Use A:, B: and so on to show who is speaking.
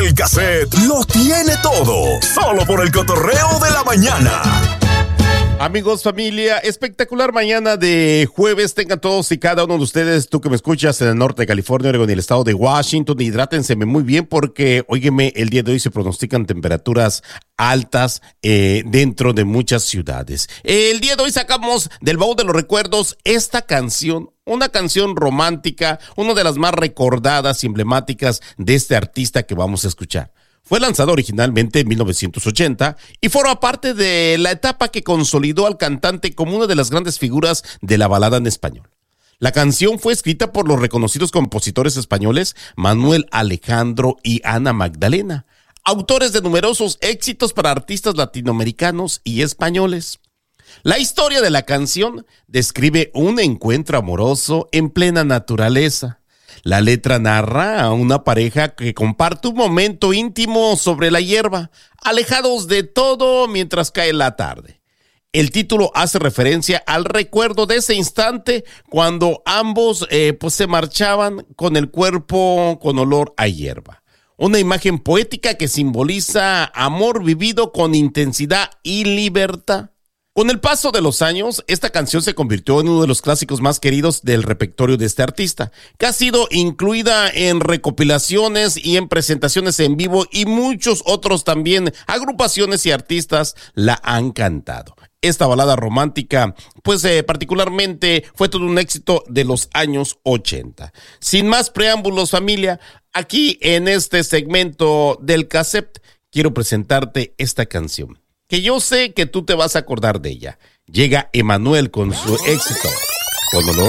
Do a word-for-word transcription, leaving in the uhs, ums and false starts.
A: El cassette lo tiene todo, solo por el cotorreo de la mañana.
B: Amigos, familia, espectacular mañana de jueves. Tengan todos y cada uno de ustedes, tú que me escuchas en el norte de California, Oregon y el estado de Washington, hidrátense muy bien porque, óyeme, el día de hoy se pronostican temperaturas altas eh, dentro de muchas ciudades. El día de hoy sacamos del baúl de los recuerdos esta canción, una canción romántica, una de las más recordadas y emblemáticas de este artista que vamos a escuchar. Fue lanzado originalmente en mil novecientos ochenta y forma parte de la etapa que consolidó al cantante como una de las grandes figuras de la balada en español. La canción fue escrita por los reconocidos compositores españoles Manuel Alejandro y Ana Magdalena, autores de numerosos éxitos para artistas latinoamericanos y españoles. La historia de la canción describe un encuentro amoroso en plena naturaleza. La letra narra a una pareja que comparte un momento íntimo sobre la hierba, alejados de todo mientras cae la tarde. El título hace referencia al recuerdo de ese instante cuando ambos eh, pues se marchaban con el cuerpo con olor a hierba. Una imagen poética que simboliza amor vivido con intensidad y libertad. Con el paso de los años, esta canción se convirtió en uno de los clásicos más queridos del repertorio de este artista, que ha sido incluida en recopilaciones y en presentaciones en vivo, y muchos otros también, agrupaciones y artistas la han cantado. Esta balada romántica, pues eh, particularmente fue todo un éxito de los años ochenta. Sin más preámbulos, familia, aquí en este segmento del cassette quiero presentarte esta canción, que yo sé que tú te vas a acordar de ella. Llega Emanuel con su éxito, Con Olor